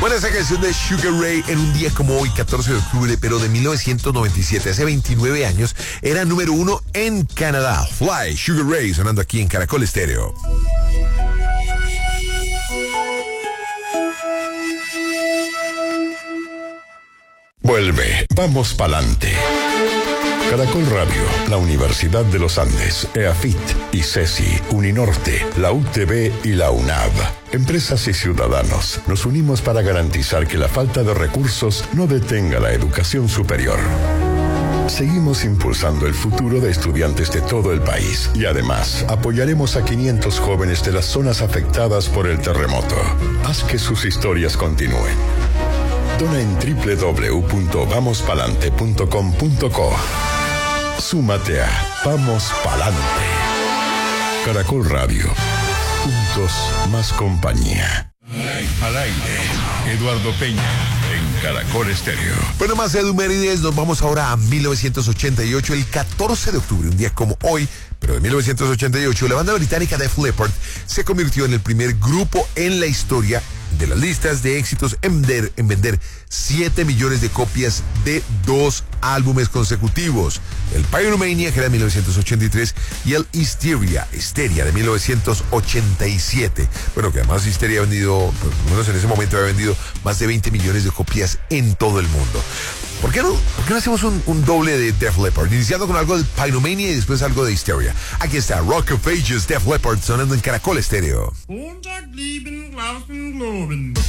Bueno, esa canción de Sugar Ray en un día como hoy, 14 de octubre, pero de 1997, hace 29 años, era número 1 en Canadá. Fly, Sugar Ray, sonando aquí en Caracol Estéreo. Vuelve, vamos pa'lante. Caracol Radio, la Universidad de los Andes, EAFIT, ICESI, Uninorte, la UTB y la UNAV. Empresas y ciudadanos, nos unimos para garantizar que la falta de recursos no detenga la educación superior. Seguimos impulsando el futuro de estudiantes de todo el país y además apoyaremos a 500 jóvenes de las zonas afectadas por el terremoto. Haz que sus historias continúen. Dona en www.vamospalante.com.co. Súmate a Vamos Palante. Caracol Radio. Juntos más compañía. Al aire, Eduardo Peña, en Caracol Estéreo. Bueno, más Edu Mérides, nos vamos ahora a 1988, el 14 de octubre, un día como hoy, pero de 1988, la banda británica Def Leppard se convirtió en el primer grupo en la historia de las listas de éxitos en vender 7 millones de copias de 2 álbumes consecutivos. El Pyromania, que era de 1983, y el Hysteria de 1987. Bueno, que además Hysteria ha vendido, por lo menos en ese momento había vendido más de 20 millones de copias en todo el mundo. ¿Por qué no hacemos un doble de Def Leppard? Iniciando con algo del Pyromania y después algo de Hysteria. Aquí está Rock of Ages, Def Leppard, sonando en Caracol Estéreo.